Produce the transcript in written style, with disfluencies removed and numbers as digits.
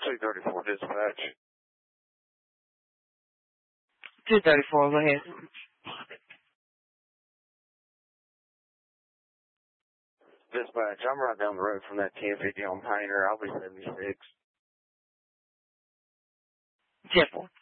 234 dispatch. 234, go ahead. Dispatch, I'm right down the road from that 1050 on Painter. I'll be 76. 10-4.